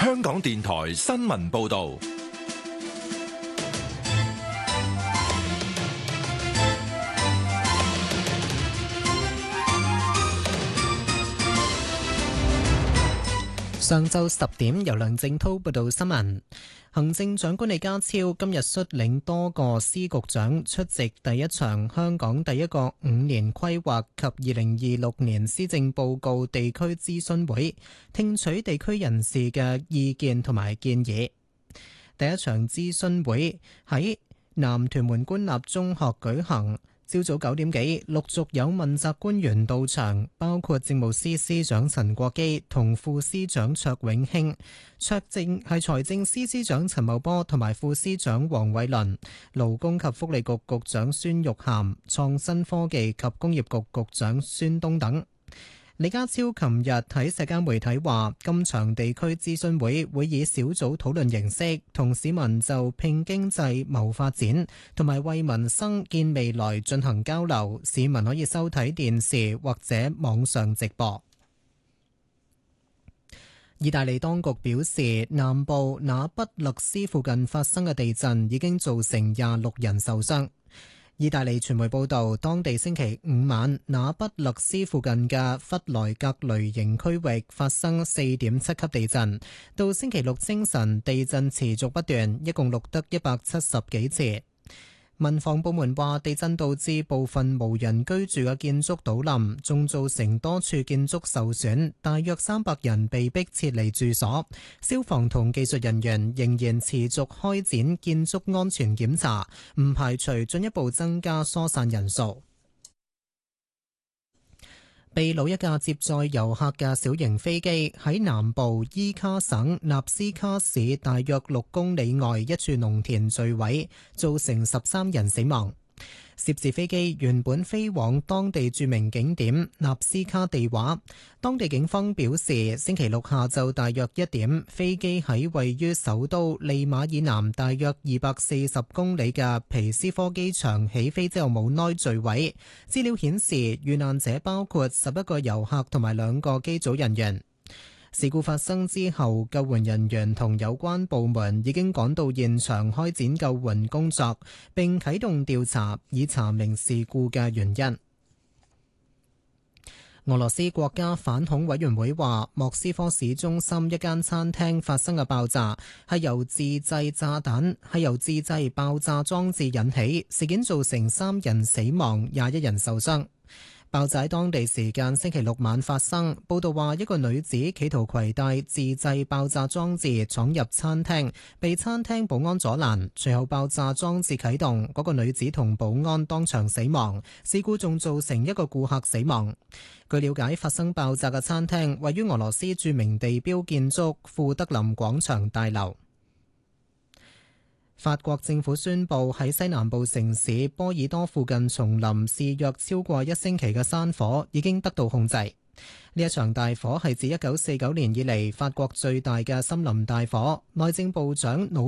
香港電台新聞報道。 上晝10點，由梁正滔報道新聞。行政長官李家超今日率領多個司局長出席第一場香港第一個5年規劃及2026年施政報告地區諮詢會，聽取地區人士嘅意見同埋建議。第一場諮詢會喺南屯門官立中學舉行。朝早9點幾，陸續有問責官員到場，包括政務司司長陳國基同副司長卓永興，財政司司長陳茂波同埋副司長黃偉綸，勞工及福利局局長孫玉菡，創新科技及工業局局長孫東等。李家超琴日喺社交媒體話，今場地區諮詢會會以小組討論形式，同市民就拼經濟、謀發展同埋為民生建未來進行交流。市民可以收睇電視或者網上直播。意大利當局表示，南部那不勒斯附近發生嘅地震已經造成26人受傷。意大利傳媒報道，當地星期五晚那不勒斯附近嘅弗萊格雷營區域發生4.7級地震，到星期六清晨地震持續不斷，一共錄得170幾次。民防部門話，地震導致部分無人居住嘅建築倒冧，仲造成多處建築受損，大約300人被迫撤離住所。消防同技術人員仍然持續開展建築安全檢查，唔排除進一步增加疏散人數。秘魯一架接載遊客嘅小型飛機喺南部伊卡省納斯卡市大約6公里外一處農田墜毀，造成13人死亡。涉事飛機原本飛往當地著名景點納斯卡地畫。當地警方表示，星期六下晝大約1點，飛機喺位於首都利馬以南大約240公里嘅皮斯科機場起飛之後冇耐墜毀。資料顯示，遇難者包括11個遊客同埋2個機組人員。事故發生之後，救援人員同有關部門已經趕到現場開展救援工作，並啟動調查，以查明事故嘅原因。俄羅斯國家反恐委員會話，莫斯科市中心一間餐廳發生嘅爆炸係由自製爆炸裝置引起，事件造成3人死亡，21人受傷。爆炸喺當地時間星期六晚發生。報道話，一個女子企圖攜帶自製爆炸裝置闖入餐廳，被餐廳保安阻攔，隨後爆炸裝置啟動，嗰個女子同保安當場死亡。事故仲造成一個顧客死亡。據了解，發生爆炸嘅餐廳位於俄羅斯著名地標建築庫德林廣場大樓。法國政府宣布喺西南部城市波爾多附近叢林肆虐超過1星期嘅山火已經得到控制。呢一場大火係自1949年以嚟法國最大嘅森林大火。內政部長努